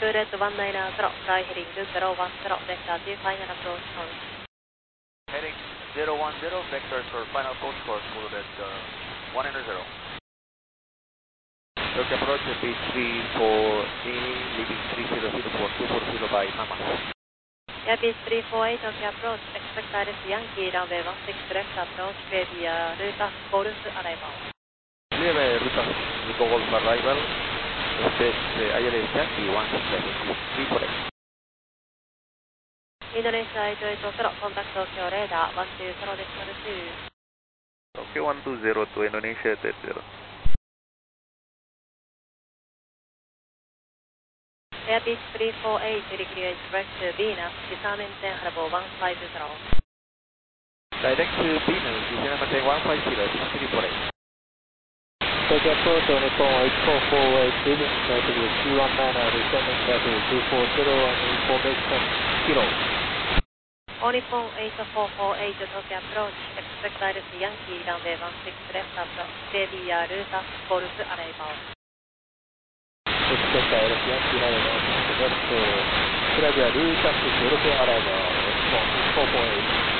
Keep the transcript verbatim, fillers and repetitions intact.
Spirit one nine zero, fly heading to zero one zero, vector to final approach course. Heading zero one zero, vectors for final approach course, followed at uh, one zero. Tokyo approach beach three four eight, leaving three zero zero for two four zero by Mama. Yeah, beach three four eight, Tokyo approach, expect Iris Yankee, runway one six direct approach, clear via Ruta Golf arrival. Clear Ruta Golf arrival, space Iris Yankee one six three four eight. Indonesia eight eight zero, contact Tokyo radar one two zero decimal two. Tokyo one two zero to Indonesia eight eight zero. Airbus three four eight, degree direct to Venus, disarm maintain Harbour one five zero. Direct to Venus, disarm maintain one five zero, three four eight. Tokyo approach on Nippon eight four four eight, leaving altitude three one nine, descending altitude two four zero and information kilo. On Nippon eight four four eight, Tokyo approach, expect Iris Yankee, runway one six left approach, clear via Ruta Golf arrival. Expect Iris Yankee runway one six left, clear via Ruta Golf arrival, Nippon eight four four eight.